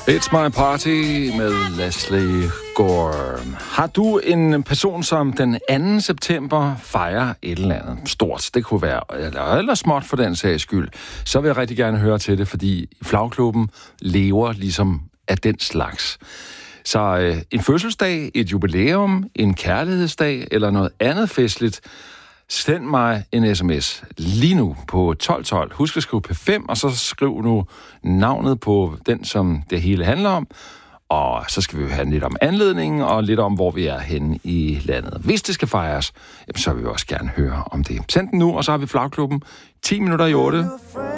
It's My Party med Leslie Gore. Har du en person, som den 2. september fejrer et eller andet stort, det kunne være eller småt for den sags skyld, så vil jeg rigtig gerne høre til det, fordi Flagklubben lever ligesom af den slags. Så en fødselsdag, et jubilæum, en kærlighedsdag eller noget andet festligt, send mig en sms lige nu på 1212. Husk at skrive P5, og så skriv nu navnet på den, som det hele handler om. Og så skal vi jo have lidt om anledningen, og lidt om, hvor vi er henne i landet. Hvis det skal fejres, så vil vi også gerne høre om det. Send den nu, og så har vi Flagklubben 10 minutter i 8.